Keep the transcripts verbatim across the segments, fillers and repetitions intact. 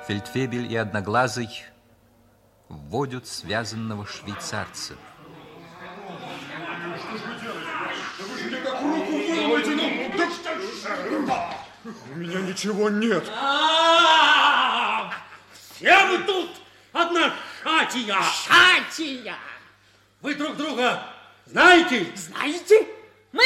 Фельдфебель и Одноглазый вводят связанного швейцарца. У меня ничего нет. А-а-а! Все вы тут одна шатия. Шатия. Вы друг друга знаете? Знаете? Мы?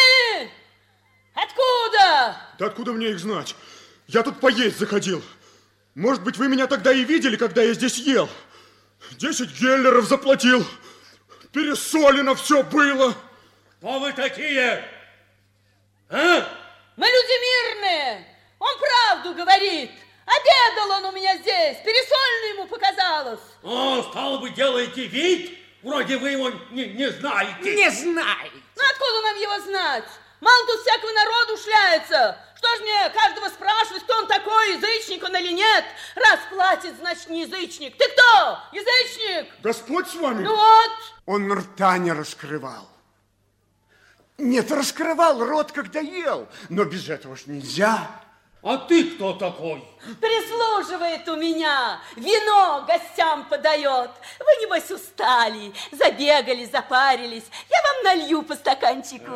Откуда? Да откуда мне их знать? Я тут поесть заходил. Может быть, вы меня тогда и видели, когда я здесь ел. Десять геллеров заплатил. Пересолено все было. Кто вы такие? А? Мы люди мирные. Он правду говорит. Обедал он у меня здесь. Пересольно ему показалось. О, стало бы, делаете вид? Вроде вы его не, не знаете. Не знаете. Ну, откуда нам его знать? Мало тут всякого народу шляется. Что ж мне каждого спрашивать, кто он такой, язычник он или нет? Раз платит, значит, не язычник. Ты кто? Язычник? Господь с вами. Ну вот. Он рта не раскрывал. Нет, раскрывал рот, когда ел, но без этого ж нельзя. А ты кто такой? Прислуживает у меня, вино гостям подает. Вы, небось, устали, забегали, запарились. Я вам налью по стаканчику.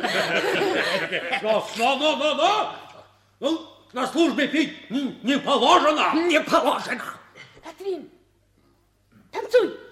Но, но, но, но! Ну, на службе пить не положено. Не положено. Латвин, танцуй.